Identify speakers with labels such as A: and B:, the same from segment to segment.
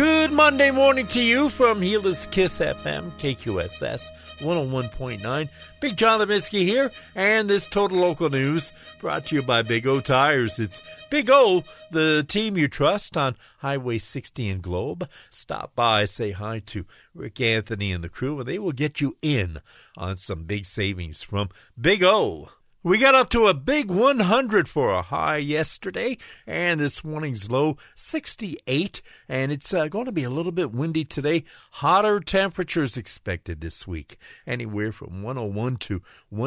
A: Good Monday morning to you from Gila Kiss FM, KQSS 101.9. Big John Lebinsky here, and this Total Local News brought to you by Big O Tires. It's Big O, the team you trust on Highway 60 in Globe. Stop by, say hi to Rick Anthony and the crew, and they will get you in on some big savings from Big O. We got up to a big 100 for a high yesterday, and this morning's low 68, and it's going to be a little bit windy today. Hotter temperatures expected this week, anywhere from 101 to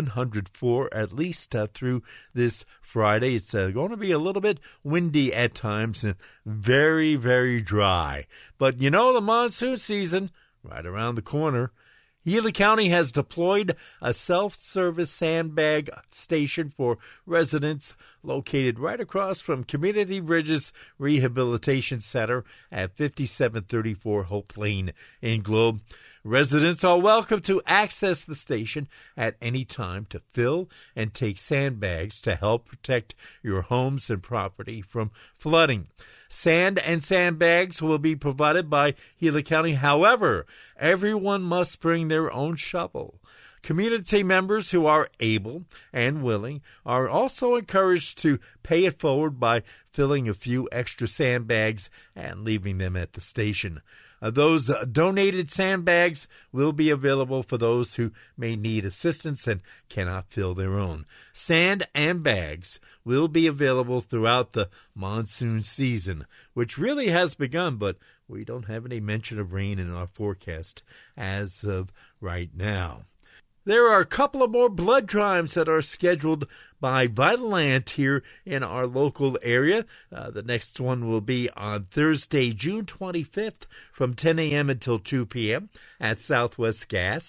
A: 104 at least through this Friday. It's going to be a little bit windy at times and very, very dry. But you know, the monsoon season right around the corner. Gila County has deployed a self-service sandbag station for residents located right across from Community Bridges Rehabilitation Center at 5734 Hope Lane in Globe. Residents are welcome to access the station at any time to fill and take sandbags to help protect your homes and property from flooding. Sand and sandbags will be provided by Gila County. However, everyone must bring their own shovel. Community members who are able and willing are also encouraged to pay it forward by filling a few extra sandbags and leaving them at the station. Those donated sandbags will be available for those who may need assistance and cannot fill their own. Sand and bags will be available throughout the monsoon season, which really has begun, but we don't have any mention of rain in our forecast as of right now. There are a couple of more blood drives that are scheduled by Vitalant here in our local area. The next one will be on Thursday, June 25th from 10 a.m. until 2 p.m. at Southwest Gas,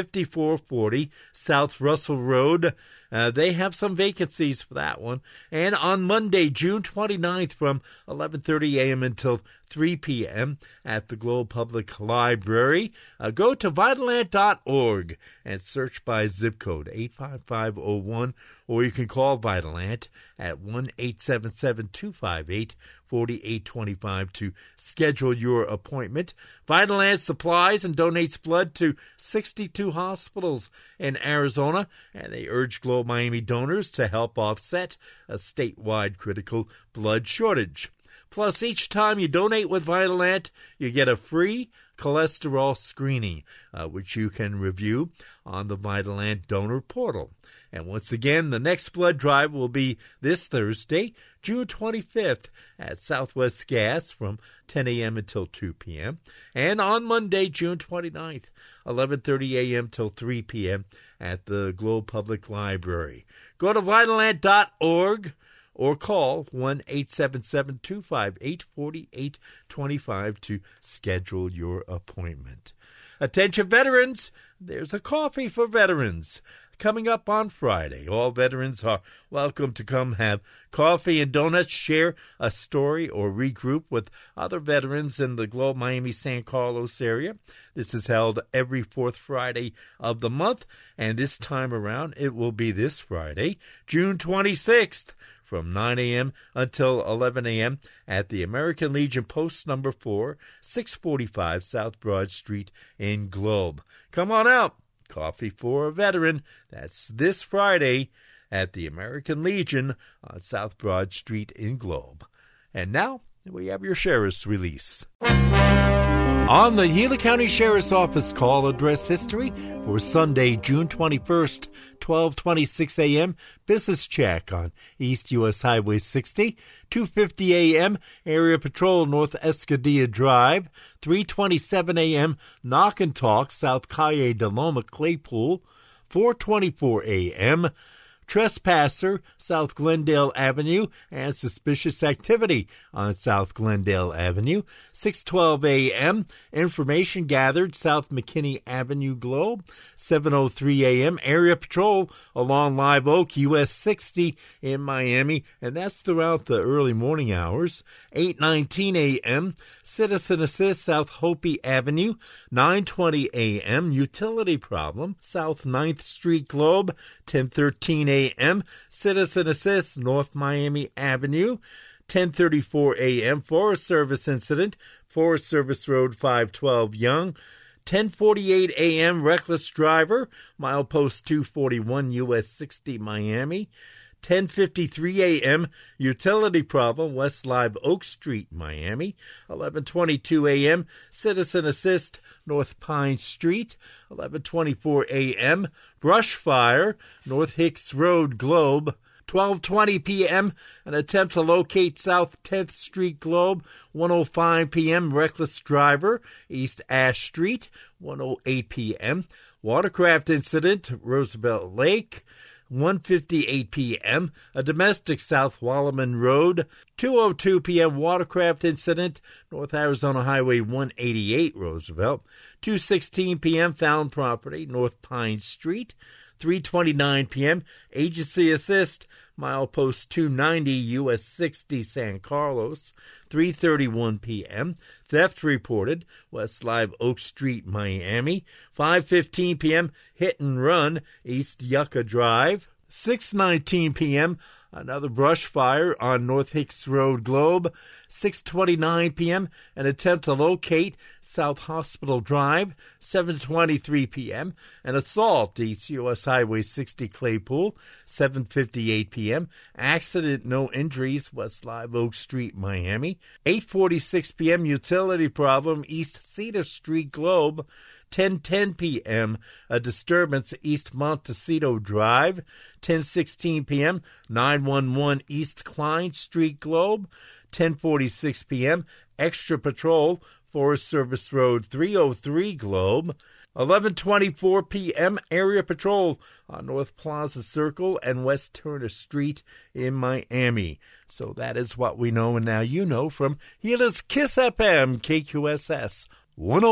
A: 5440 South Russell Road. They have some vacancies for that one. And on Monday, June 29th from 11:30 a.m. until 3 p.m. at the Globe Public Library. Go to Vitalant.org and search by zip code 85501, or you can call Vitalant at 1-877-258-4825 to schedule your appointment. Vitalant supplies and donates blood to 62 hospitals in Arizona, and they urge Globe Miami donors to help offset a statewide critical blood shortage. Plus, each time you donate with Vitalant, you get a free cholesterol screening, which you can review on the Vitalant donor portal. And once again, the next blood drive will be this Thursday, June 25th at Southwest Gas from 10 a.m. until 2 p.m. And on Monday, June 29th, 11:30 a.m. till 3 p.m. at the Globe Public Library. Go to Vitalant.org or call 1-877-258-4825 to schedule your appointment. Attention veterans, there's a coffee for veterans coming up on Friday. All veterans are welcome to come have coffee and donuts, share a story, or regroup with other veterans in the Globe Miami San Carlos area. This is held every fourth Friday of the month, and this time around it will be this Friday, June 26th. From 9 a.m. until 11 a.m. at the American Legion Post number 4, 645 South Broad Street in Globe. Come on out. Coffee for a Veteran. That's this Friday at the American Legion on South Broad Street in Globe. And now we have your Sheriff's Release. On the Gila County Sheriff's Office call address history for Sunday, June 21st, 12:26 a.m., business check on East U.S. Highway 60, 2:50 a.m., area patrol North Escadilla Drive, 3:27 a.m., knock and talk South Calle de Loma Claypool, 4:24 a.m., trespasser, South Glendale Avenue, and suspicious activity on South Glendale Avenue, 6:12 a.m., information gathered, South McKinney Avenue Globe, 7:03 a.m., area patrol along Live Oak, US 60 in Miami, and that's throughout the early morning hours, 8:19 a.m., citizen assist, South Hopi Avenue, 9:20 a.m., utility problem, South 9th Street Globe, 10:13 a.m., citizen assist, North Miami Avenue, 10:34 a.m., Forest Service incident, Forest Service Road 512 Young. 10:48 a.m. Reckless driver, milepost 241 US 60 Miami. 10:53 a.m. utility problem, West Live Oak Street, Miami. 11:22 a.m. citizen assist, North Pine Street. 11:24 a.m. brush fire, North Hicks Road, Globe. 12:20 p.m. an attempt to locate South 10th Street, Globe. 1:05 p.m. reckless driver, East Ash Street. 1:08 p.m. watercraft incident, Roosevelt Lake. 1:58 p.m. a domestic South Wallaman Road. 2:02 p.m. watercraft incident, North Arizona Highway 188, Roosevelt. 2:16 p.m. found property, North Pine Street. 3:29 p.m. agency assist, milepost 290 US 60 San Carlos. 3:31 p.m. theft reported, West Live Oak Street, Miami. 5:15 p.m. hit and run, East Yucca Drive. 6:19 p.m. another brush fire on North Hicks Road, Globe. 6:29 p.m. an attempt to locate South Hospital Drive. 7:23 p.m. an assault East U.S. Highway 60 Claypool. 7:58 p.m. accident, no injuries, West Live Oak Street, Miami. 8:46 p.m. utility problem, East Cedar Street, Globe. 10:10 p.m. a disturbance, East Montecito Drive. 10:16 p.m. 911 East Klein Street, Globe. 10:46 p.m. extra patrol, Forest Service Road 303, Globe. 11:24 p.m. area patrol on North Plaza Circle and West Turner Street in Miami. So that is what we know, and now you know from Gila's Kiss FM, KQSS 101.